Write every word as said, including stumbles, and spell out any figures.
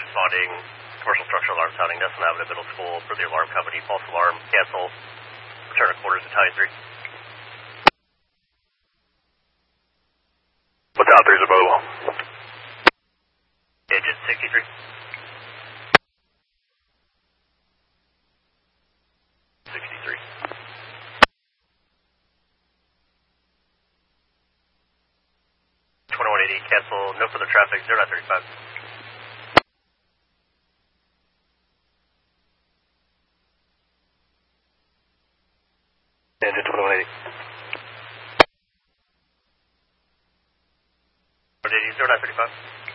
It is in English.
responding, commercial structural alarm sounding, Nelson Avenue Middle School for the alarm company, false alarm, cancel, return to quarters, Battalion three. Battalion three is available. Agent sixty-three. sixty-three. twenty-one eighty, cancel, no further traffic, zero nine thirty-five. Engine twenty-one eighty. twenty-one eighty, zero nine thirty-five.